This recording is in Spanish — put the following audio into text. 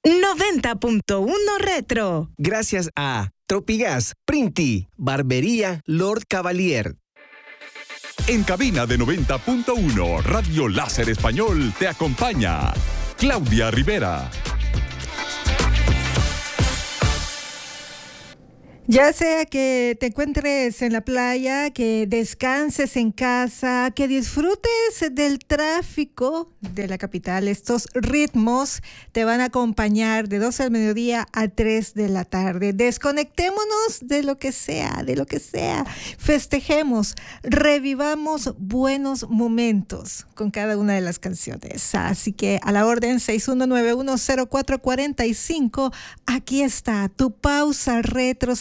90.1 Retro. Gracias a Tropigas, Printi, Barbería Lord Cavalier. En cabina de 90.1, Radio Láser Español te acompaña Claudia Rivera. Ya sea que te encuentres en la playa, que descanses en casa, que disfrutes del tráfico de la capital, estos ritmos te van a acompañar de 12 del mediodía a 3 de la tarde. Desconectémonos de lo que sea, Festejemos, revivamos buenos momentos con cada una de las canciones. Así que a la orden 61910445, aquí está tu pausa retro